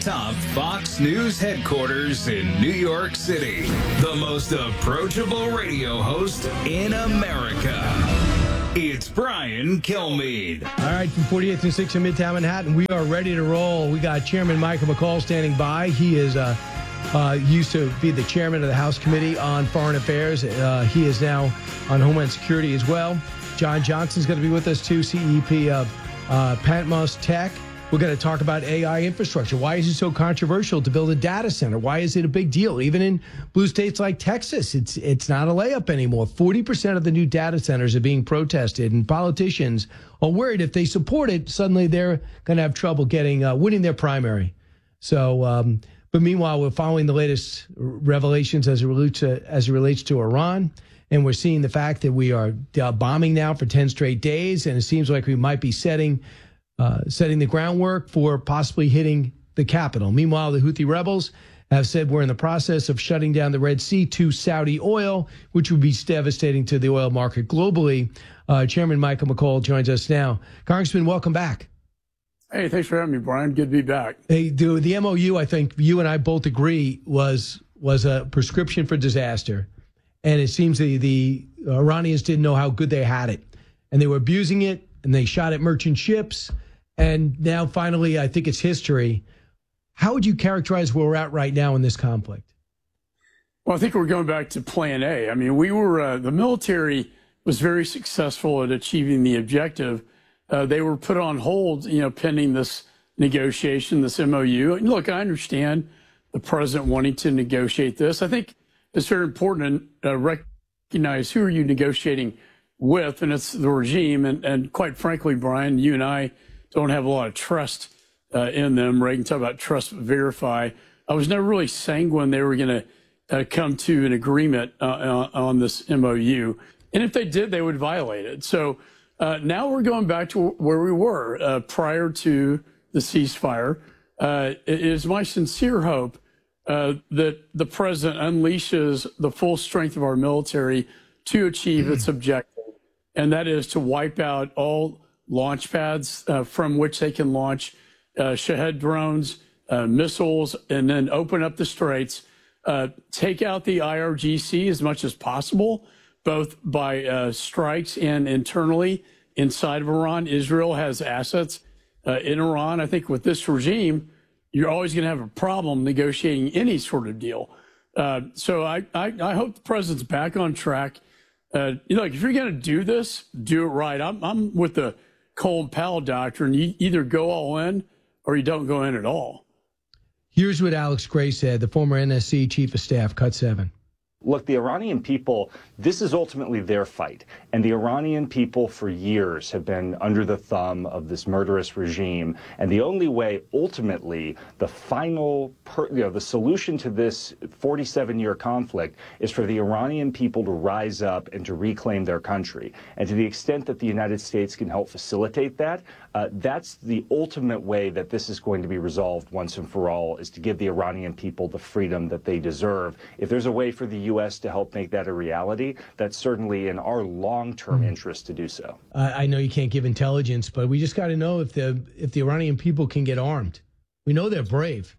over-the-top Fox News headquarters in New York City. The most approachable radio host in America. It's Brian Kilmeade. All right, from 48th and 6th in Midtown Manhattan, we are ready to roll. We got Chairman Michael McCaul standing by. He is used to be the chairman of the House Committee on Foreign Affairs. He is now on Homeland Security as well. John Johnson's going to be with us too, CEP of Patmos Tech. We're going to talk about AI infrastructure. Why is it so controversial to build a data center? Why is it a big deal? Even in blue states like Texas, it's not a layup anymore. 40% of the new data centers are being protested, and politicians are worried if they support it, suddenly they're going to have trouble getting winning their primary. So, but meanwhile, we're following the latest revelations as it relates to Iran, and we're seeing the fact that we are bombing now for 10 straight days, and it seems like we might be setting the groundwork for possibly hitting the capital. Meanwhile, the Houthi rebels have said we're in the process of shutting down the Red Sea to Saudi oil, which would be devastating to the oil market globally. Chairman Michael McCaul joins us now. Congressman, welcome back. Hey, thanks for having me, Brian. Good to be back. Hey, the MOU, I think you and I both agree, was a prescription for disaster. And it seems the Iranians didn't know how good they had it. And they were abusing it, and they shot at merchant ships. And now, finally, I think it's history. How would you characterize where we're at right now in this conflict? Well, I think we're going back to Plan A. I mean, the military was very successful at achieving the objective. They were put on hold, pending this negotiation, this MOU. And look, I understand the president wanting to negotiate this. I think it's very important to recognize who are you negotiating with, and it's the regime. And quite frankly, Brian, you and I don't have a lot of trust in them. Reagan talked about trust but verify. I was never really sanguine they were going to come to an agreement on this MOU. And if they did, they would violate it. So now we're going back to where we were prior to the ceasefire. It is my sincere hope that the president unleashes the full strength of our military to achieve its objective, and that is to wipe out all launch pads from which they can launch Shahed drones, missiles, and then open up the straits, take out the IRGC as much as possible, both by strikes and internally inside of Iran. Israel has assets in Iran. I think with this regime, you're always going to have a problem negotiating any sort of deal. So I hope the president's back on track. If you're going to do this, do it right. I'm with the Colin Powell doctrine. You either go all in or you don't go in at all. Here's what Alex Gray said, the former NSC chief of staff, cut 7. Look, the Iranian people, this is ultimately their fight. And the Iranian people for years have been under the thumb of this murderous regime. And the only way, ultimately, the final, the solution to this 47-year conflict is for the Iranian people to rise up and to reclaim their country. And to the extent that the United States can help facilitate that, that's the ultimate way that this is going to be resolved once and for all, is to give the Iranian people the freedom that they deserve. If there's a way for the U.S. to help make that a reality, that's certainly in our long-term interest to do so. I know you can't give intelligence, but we just got to know if the Iranian people can get armed. We know they're brave.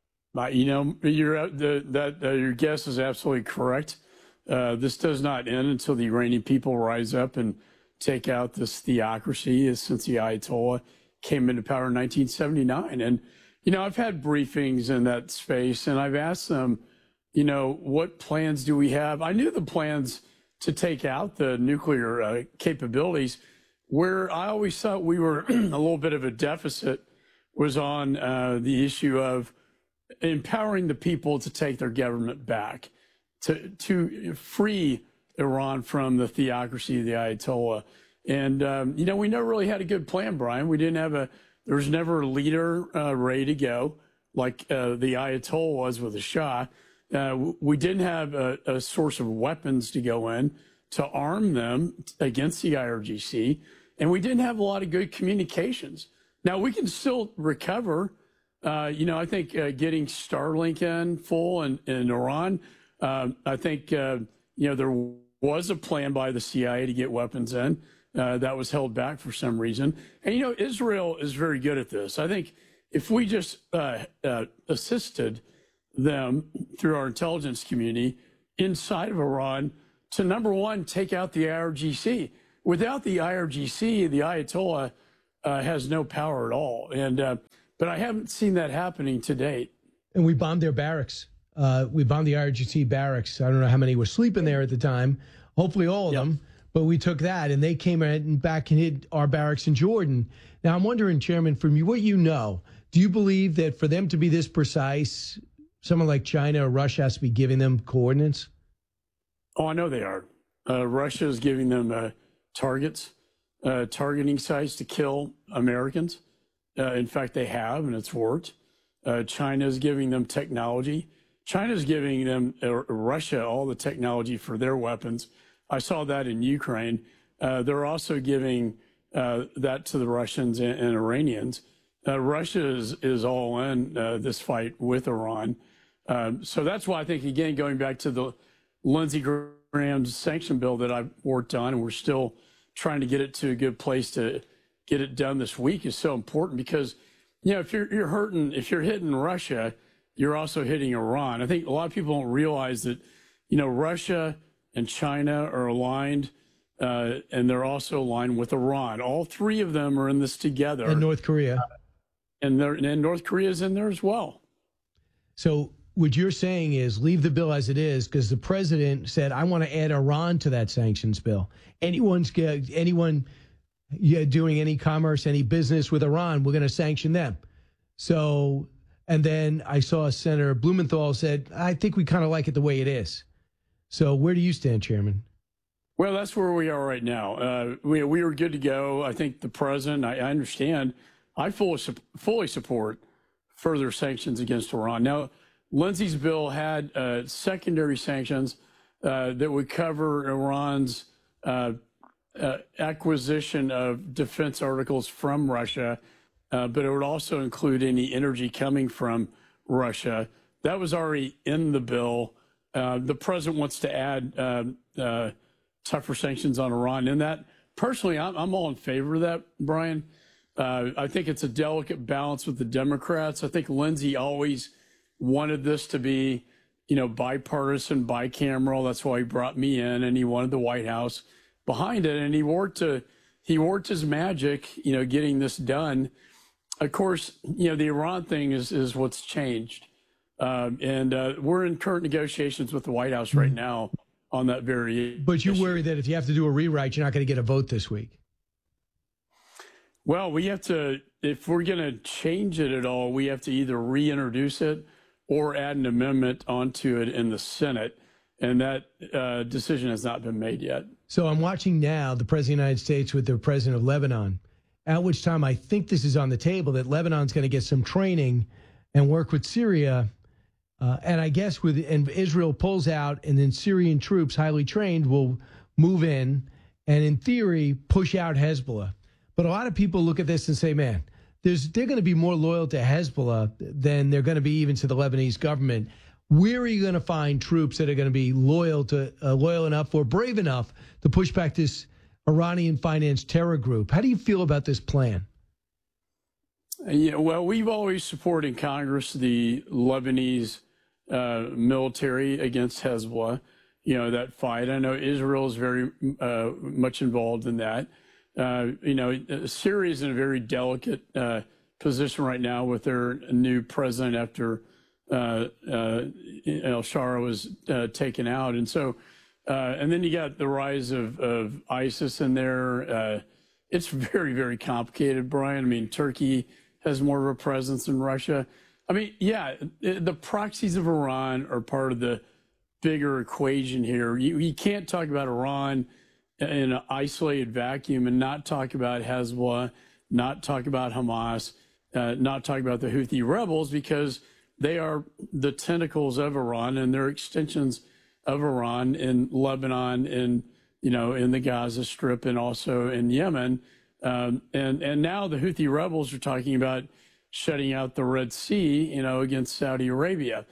Your guess is absolutely correct. This does not end until the Iranian people rise up and take out this theocracy since the Ayatollah came into power in 1979. And, I've had briefings in that space, and I've asked them, what plans do we have? I knew the plans to take out the nuclear capabilities. Where I always thought we were a little bit of a deficit was on the issue of empowering the people to take their government back, to free Iran from the theocracy of the Ayatollah. And, we never really had a good plan, Brian. There was never a leader ready to go like the Ayatollah was with the Shah. We didn't have a source of weapons to go in to arm them against the IRGC, and we didn't have a lot of good communications. Now, we can still recover. I think getting Starlink in full in Iran, I think, there was a plan by the CIA to get weapons in. That was held back for some reason. And, Israel is very good at this. I think if we just assisted them through our intelligence community inside of Iran to, number one, take out the IRGC. Without the IRGC, the Ayatollah has no power at all. But I haven't seen that happening to date. And we bombed their barracks. We bombed the IRGC barracks. I don't know how many were sleeping there at the time. Hopefully all of them. But we took that, and they came in back and hid our barracks in Jordan. Now, I'm wondering, Chairman, from you, what you know, do you believe that for them to be this precise, someone like China or Russia has to be giving them coordinates? Oh, I know they are. Russia is giving them targets, targeting sites to kill Americans. In fact, they have, and it's worked. China is giving them technology. China is giving them, Russia, all the technology for their weapons. I saw that in Ukraine. They're also giving that to the Russians and Iranians. Russia is all in this fight with Iran. So that's why I think, again, going back to the Lindsey Graham's sanction bill that I've worked on, and we're still trying to get it to a good place to get it done this week, is so important because, you know, if you're hitting Russia, you're also hitting Iran. I think a lot of people don't realize that, you know, Russia and China are aligned, and they're also aligned with Iran. All three of them are in this together. And North Korea. And North Korea is in there as well. So what you're saying is leave the bill as it is, because the president said, I want to add Iran to that sanctions bill. Anyone doing any commerce, any business with Iran, we're going to sanction them. So, and then I saw Senator Blumenthal said, I think we kind of like it the way it is. So where do you stand, Chairman? Well, that's where we are right now. We were good to go. I think the president, I understand, I fully support further sanctions against Iran. Now, Lindsey's bill had secondary sanctions that would cover Iran's acquisition of defense articles from Russia, but it would also include any energy coming from Russia. That was already in the bill. The president wants to add tougher sanctions on Iran. And that, personally, I'm all in favor of that, Brian. I think it's a delicate balance with the Democrats. I think Lindsey always wanted this to be, you know, bipartisan, bicameral. That's why he brought me in, and he wanted the White House behind it. And he worked his magic, you know, getting this done. Of course, you know, the Iran thing is what's changed. And we're in current negotiations with the White House right now on that very issue. But you worry that if you have to do a rewrite, you're not going to get a vote this week. Well, we have to, if we're going to change it at all, we have to either reintroduce it or add an amendment onto it in the Senate. And that decision has not been made yet. So I'm watching now the President of the United States with the President of Lebanon, at which time I think this is on the table, that Lebanon's going to get some training and work with Syria. And I guess and Israel pulls out, and then Syrian troops, highly trained, will move in and, in theory, push out Hezbollah. But a lot of people look at this and say, man, they're going to be more loyal to Hezbollah than they're going to be even to the Lebanese government. Where are you going to find troops that are going to be loyal enough or brave enough to push back this Iranian-financed terror group? How do you feel about this plan? Yeah, well, we've always supported in Congress the Lebanese military against Hezbollah, you know, that fight. I know Israel is very much involved in that. You know, Syria is in a very delicate position right now with their new president after al-Shara was taken out. And so, and then you got the rise of ISIS in there. It's very, very complicated, Brian. I mean, Turkey has more of a presence than Russia. I mean, yeah, the proxies of Iran are part of the bigger equation here. You can't talk about Iran in an isolated vacuum and not talk about Hezbollah, not talk about Hamas, not talk about the Houthi rebels, because they are the tentacles of Iran and they're extensions of Iran in Lebanon and, you know, in the Gaza Strip and also in Yemen. And now the Houthi rebels are talking about shutting out the Red Sea, you know, against Saudi Arabia.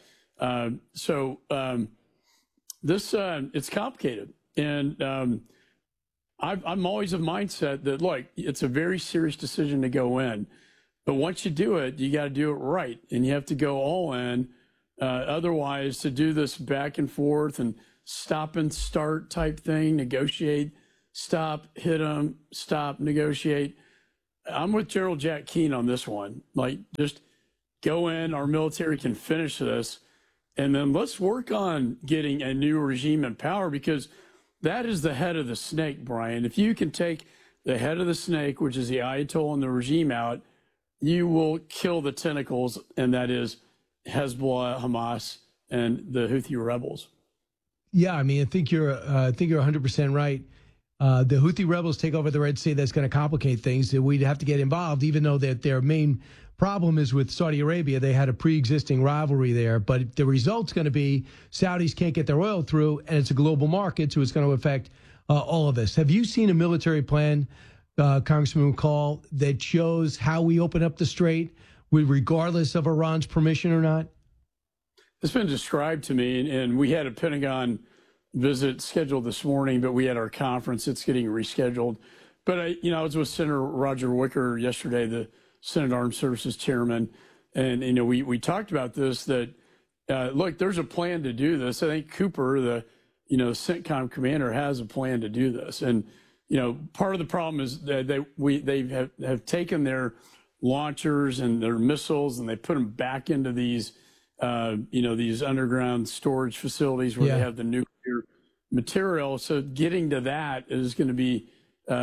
This it's complicated. And I'm always of mindset that, look, it's a very serious decision to go in. But once you do it, you got to do it right, and you have to go all in. Otherwise, to do this back and forth and stop and start type thing, negotiate, stop, hit them, stop, negotiate. I'm with General Jack Keane on this one. Like, just go in, our military can finish this, and then let's work on getting a new regime in power, because that is the head of the snake, Brian. If you can take the head of the snake, which is the Ayatollah and the regime, out, you will kill the tentacles, and that is Hezbollah, Hamas, and the Houthi rebels. Yeah, I mean, I think you're 100% right. The Houthi rebels take over the Red Sea. That's going to complicate things. We'd have to get involved, even though that their main problem is with Saudi Arabia. They had a pre-existing rivalry there, but the result's going to be Saudis can't get their oil through, and it's a global market, so it's going to affect all of us. Have you seen a military plan, Congressman McCall, that shows how we open up the strait, regardless of Iran's permission or not? It's been described to me, and we had a Pentagon visit scheduled this morning, but we had our conference. It's getting rescheduled. But I was with Senator Roger Wicker yesterday, the Senate Armed Services Chairman, and we talked about this. That look, there's a plan to do this. I think Cooper, the CENTCOM commander, has a plan to do this. And part of the problem is that they have taken their launchers and their missiles and they put them back into these these underground storage facilities where they have the nuclear material. So getting to that is going to be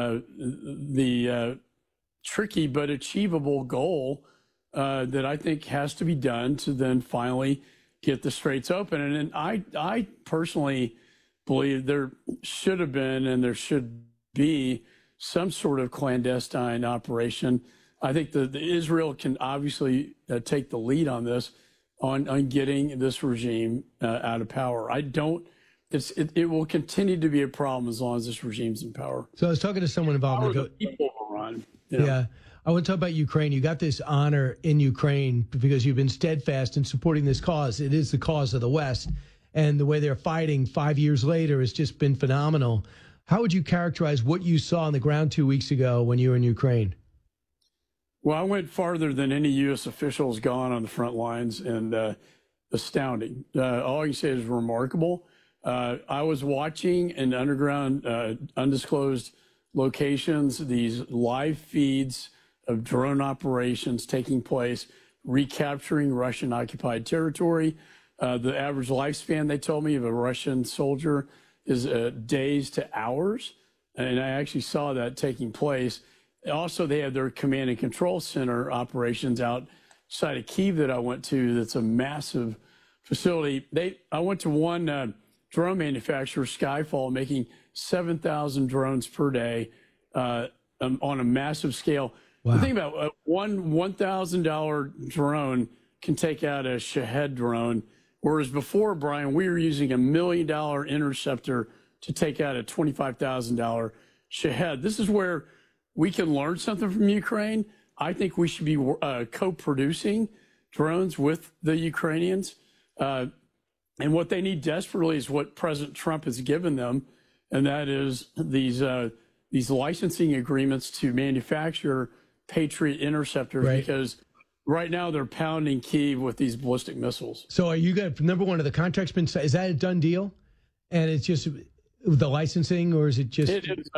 the tricky but achievable goal that I think has to be done to then finally get the straits open. And I personally believe there should have been and there should be some sort of clandestine operation. I think the Israel can obviously take the lead on this, on getting this regime out of power. It will continue to be a problem as long as this regime's in power. So I was talking to someone involved in the people of Iran. Yeah. I want to talk about Ukraine. You got this honor in Ukraine because you've been steadfast in supporting this cause. It is the cause of the West. And the way they're fighting 5 years later has just been phenomenal. How would you characterize what you saw on the ground 2 weeks ago when you were in Ukraine? Well, I went farther than any U.S. official has gone on the front lines, and astounding. All I can say is remarkable. I was watching in underground, undisclosed locations, these live feeds of drone operations taking place, recapturing Russian-occupied territory. The average lifespan, they told me, of a Russian soldier is days to hours, and I actually saw that taking place. Also, they have their command and control center operations outside of Kyiv that I went to. That's a massive facility. I went to one drone manufacturer, Skyfall, making 7,000 drones per day on a massive scale. Wow. The thing about one $1,000 drone can take out a Shahed drone, whereas before, Brian, we were using $1 million interceptor to take out a $25,000 Shahed. This is where we can learn something from Ukraine. I think we should be co-producing drones with the Ukrainians. And what they need desperately is what President Trump has given them, and that is these licensing agreements to manufacture Patriot interceptors, right? Because right now they're pounding Kyiv with these ballistic missiles. So are you going to, number one, are the contracts been, is that a done deal? And it's just the licensing, or is it just? It is.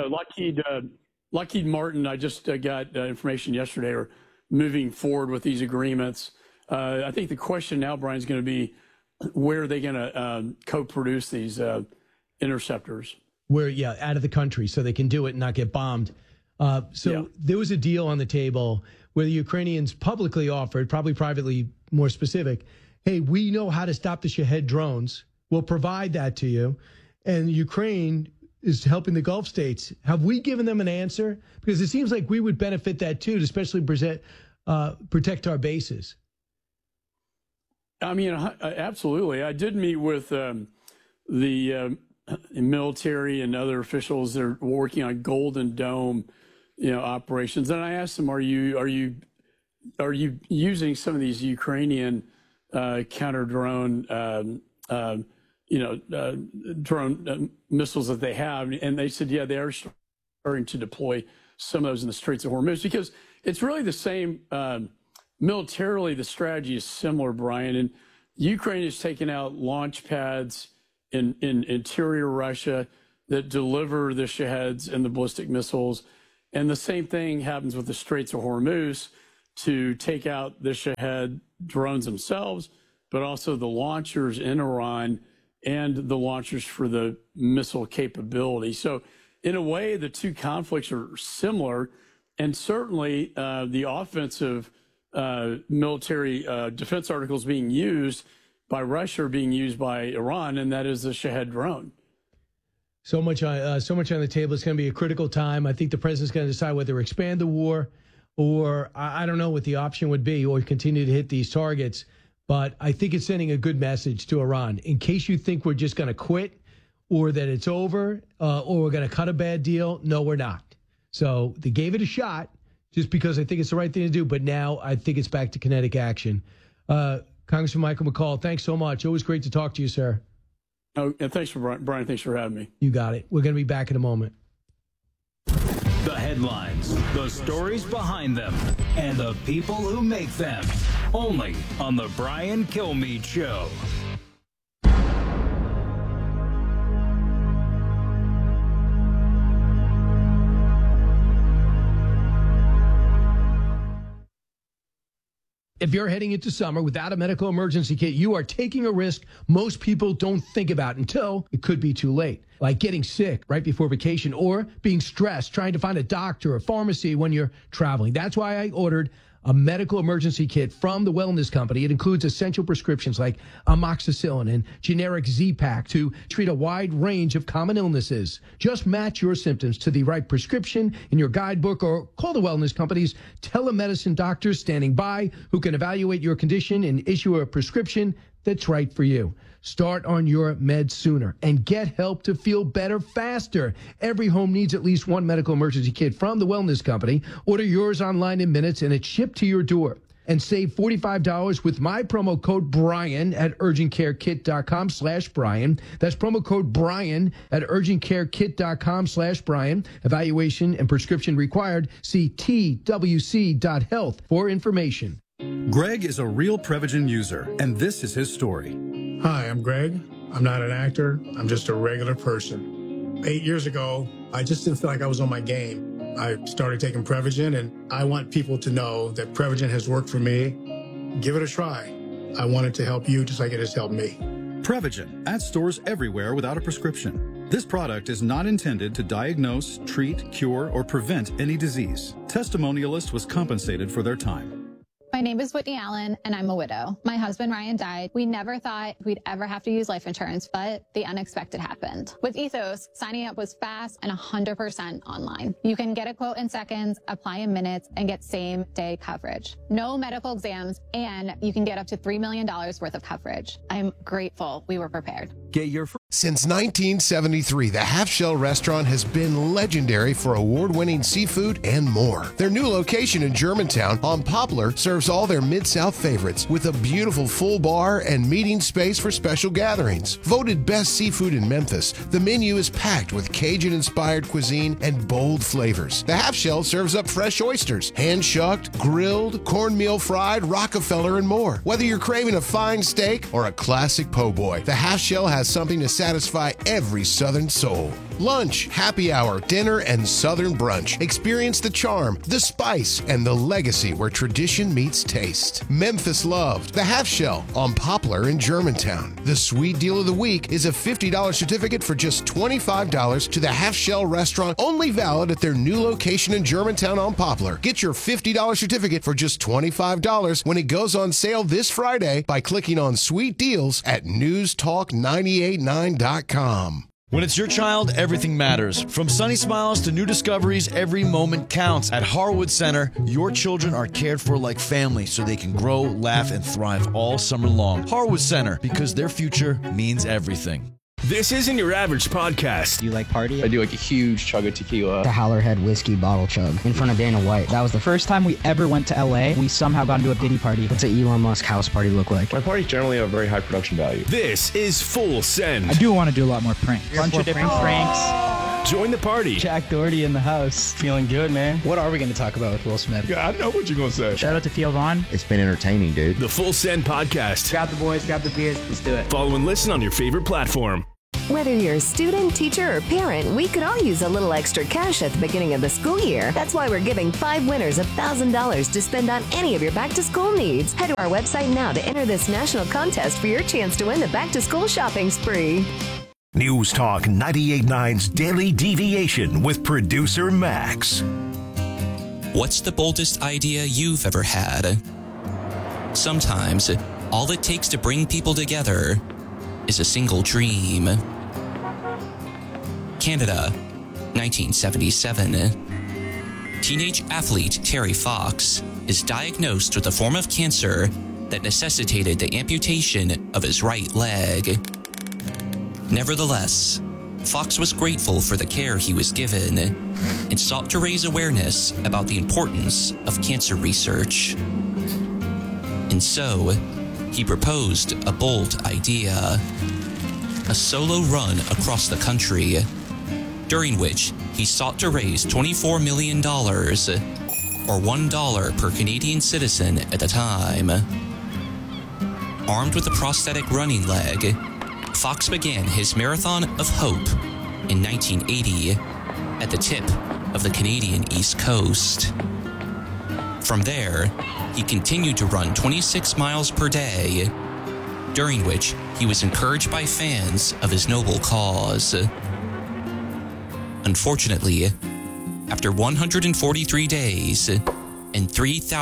Lockheed Martin, I just got information yesterday, are moving forward with these agreements. I think the question now, Brian, is going to be, where are they going to co-produce these interceptors? Where, out of the country, so they can do it and not get bombed. There was a deal on the table where the Ukrainians publicly offered, probably privately more specific, hey, we know how to stop the Shahed drones. We'll provide that to you. And Ukraine is helping the Gulf states. Have we given them an answer? Because it seems like we would benefit that too, to especially protect our bases. I mean, absolutely. I did meet with the military and other officials that are working on Golden Dome, operations. And I asked them, are you using some of these Ukrainian counter drone drone missiles that they have? And they said, yeah, they are starting to deploy some of those in the Straits of Hormuz, because it's really the same. Militarily, the strategy is similar, Brian. And Ukraine has taken out launch pads in interior Russia that deliver the Shaheds and the ballistic missiles. And the same thing happens with the Straits of Hormuz to take out the Shahed drones themselves, but also the launchers in Iran and the launchers for the missile capability. So in a way, the two conflicts are similar. And certainly the offensive military defense articles being used by Russia are being used by Iran, and that is the Shahed drone. So much on the table. It's going to be a critical time. I think the president's going to decide whether to expand the war or I don't know what the option would be, or continue to hit these targets. But I think it's sending a good message to Iran. In case you think we're just going to quit or that it's over or we're going to cut a bad deal, no, we're not. So they gave it a shot just because I think it's the right thing to do. But now I think it's back to kinetic action. Congressman Michael McCaul, thanks so much. Always great to talk to you, sir. Oh, and thanks for Brian. Thanks for having me. You got it. We're going to be back in a moment. The headlines, the stories behind them, and the people who make them. Only on The Brian Kilmeade Show. If you're heading into summer without a medical emergency kit, you are taking a risk most people don't think about until it could be too late. Like getting sick right before vacation or being stressed trying to find a doctor or pharmacy when you're traveling. That's why I ordered a medical emergency kit from the Wellness Company. It includes essential prescriptions like amoxicillin and generic Z-Pak to treat a wide range of common illnesses. Just match your symptoms to the right prescription in your guidebook or call the Wellness Company's telemedicine doctors standing by who can evaluate your condition and issue a prescription that's right for you. Start on your meds sooner and get help to feel better faster. Every home needs at least one medical emergency kit from the Wellness Company. Order yours online in minutes and it's shipped to your door. And save $45 with my promo code Brian at urgentcarekit.com/Brian. That's promo code Brian at urgentcarekit.com/Brian. Evaluation and prescription required. See twc.health for information. Greg is a real Prevagen user, and this is his story. Hi, I'm Greg. I'm not an actor. I'm just a regular person. 8 years ago, I just didn't feel like I was on my game. I started taking Prevagen, and I want people to know that Prevagen has worked for me. Give it a try. I want it to help you just like it has helped me. Prevagen at stores everywhere without a prescription. This product is not intended to diagnose, treat, cure, or prevent any disease. Testimonialist was compensated for their time. My name is Whitney Allen, and I'm a widow. My husband, Ryan, died. We never thought we'd ever have to use life insurance, but the unexpected happened. With Ethos, signing up was fast and 100% online. You can get a quote in seconds, apply in minutes, and get same-day coverage. No medical exams, and you can get up to $3 million worth of coverage. I'm grateful we were prepared. Since 1973, the Half Shell Restaurant has been legendary for award-winning seafood and more. Their new location in Germantown on Poplar serves all their Mid-South favorites with a beautiful full bar and meeting space for special gatherings. Voted best seafood in Memphis, the menu is packed with Cajun-inspired cuisine and bold flavors. The Half Shell serves up fresh oysters, hand-shucked, grilled, cornmeal fried, Rockefeller, and more. Whether you're craving a fine steak or a classic po' boy, the Half Shell has something to satisfy every Southern soul. Lunch, happy hour, dinner, and Southern brunch. Experience the charm, the spice, and the legacy where tradition meets taste. Memphis loved. The Half Shell on Poplar in Germantown. The sweet deal of the week is a $50 certificate for just $25 to the Half Shell Restaurant, only valid at their new location in Germantown on Poplar. Get your $50 certificate for just $25 when it goes on sale this Friday by clicking on Sweet Deals at newstalk989.com. When it's your child, everything matters. From sunny smiles to new discoveries, every moment counts. At Harwood Center, your children are cared for like family so they can grow, laugh, and thrive all summer long. Harwood Center, because their future means everything. This isn't your average podcast. Do you like party? I do like a huge chug of tequila. The Howlerhead whiskey bottle chug in front of Dana White. That was the first time we ever went to LA. We somehow got into a Diddy party. What's an Elon Musk house party look like? My parties generally have very high production value. This is Full Send. I do want to do a lot more pranks. Bunch of different pranks. Join the party. Jack Doherty in the house. Feeling good, man. What are we going to talk about with Will Smith? Yeah, I know what you're going to say. Shout out to Theo Vaughn. It's been entertaining, dude. The Full Send Podcast. Grab the boys, grab the beers. Let's do it. Follow and listen on your favorite platform. Whether you're a student, teacher, or parent, we could all use a little extra cash at the beginning of the school year. That's why we're giving 5 winners $1,000 to spend on any of your back-to-school needs. Head to our website now to enter this national contest for your chance to win the back-to-school shopping spree. News Talk 98.9's Daily Deviation with producer Max. What's the boldest idea you've ever had? Sometimes, all it takes to bring people together is a single dream. Canada, 1977. Teenage athlete Terry Fox is diagnosed with a form of cancer that necessitated the amputation of his right leg. Nevertheless, Fox was grateful for the care he was given and sought to raise awareness about the importance of cancer research. And so, he proposed a bold idea: a solo run across the country, during which he sought to raise $24 million, or $1 per Canadian citizen at the time. Armed with a prosthetic running leg, Fox began his Marathon of Hope in 1980 at the tip of the Canadian East Coast. From there, he continued to run 26 miles per day, during which he was encouraged by fans of his noble cause. Unfortunately, after 143 days and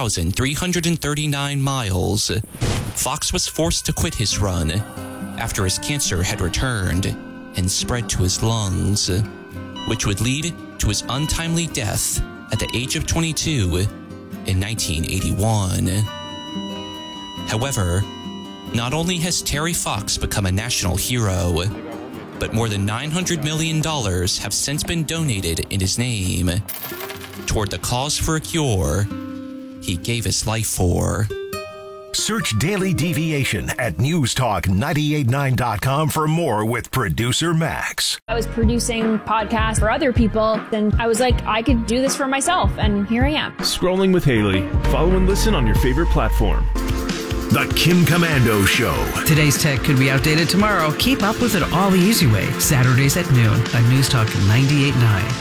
3,339 miles, Fox was forced to quit his run after his cancer had returned and spread to his lungs, which would lead to his untimely death at the age of 22 in 1981. However, not only has Terry Fox become a national hero, but more than $900 million have since been donated in his name toward the cause for a cure he gave his life for. Search Daily Deviation at newstalk989.com for more with producer Max. I was producing podcasts for other people, and I was like, I could do this for myself, and here I am. Scrolling with Haley. Follow and listen on your favorite platform. The Kim Commando Show. Today's tech could be outdated tomorrow. Keep up with it all the easy way. Saturdays at noon on News Talk 98.9.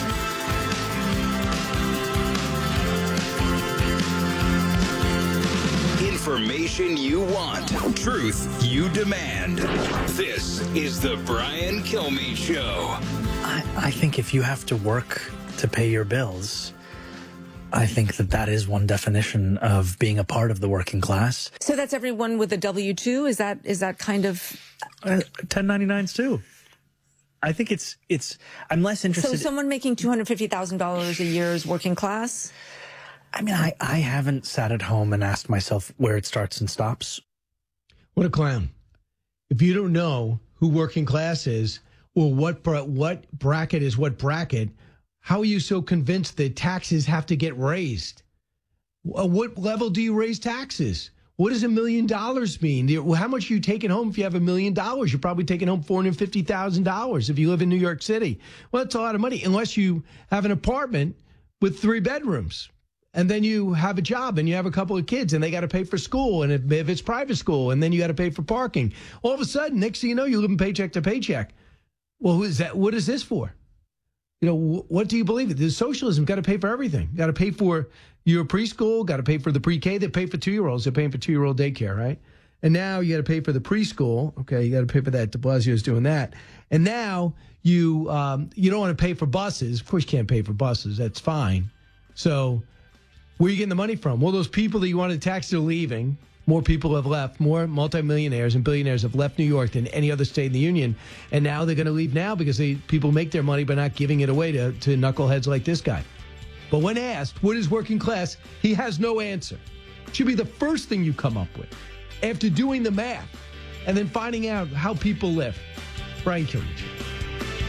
Information you want, truth you demand. This is the Brian Kilmeade Show. I think if you have to work to pay your bills, I think that is one definition of being a part of the working class. So that's everyone with a W-2? Is that kind of 1099s too? I think it's I'm less interested. So someone making $250,000 a year is working class? I mean, I haven't sat at home and asked myself where it starts and stops. What a clown. If you don't know who working class is or what bracket is what bracket, how are you so convinced that taxes have to get raised? What level do you raise taxes? What does $1 million mean? How much are you taking home if you have $1 million? You're probably taking home $450,000 if you live in New York City. Well, that's a lot of money unless you have an apartment with 3 bedrooms. And then you have a job and you have a couple of kids and they got to pay for school. And if it's private school, and then you got to pay for parking. All of a sudden, next thing you know, you're living paycheck to paycheck. Well, who is that? What is this for? You know, what do you believe? The socialism got to pay for everything. Got to pay for your preschool, got to pay for the pre-K. They pay for 2-year-olds. They're paying for 2-year-old daycare, right? And now you got to pay for the preschool. Okay, you got to pay for that. De Blasio's doing that. And now you don't want to pay for buses. Of course, you can't pay for buses. That's fine. So where are you getting the money from? Well, those people that you wanted to tax are leaving. More people have left. More multimillionaires and billionaires have left New York than any other state in the union. And now they're going to leave now because people make their money by not giving it away to knuckleheads like this guy. But when asked, what is working class, he has no answer. It should be the first thing you come up with after doing the math and then finding out how people live. Brian Kilmeade.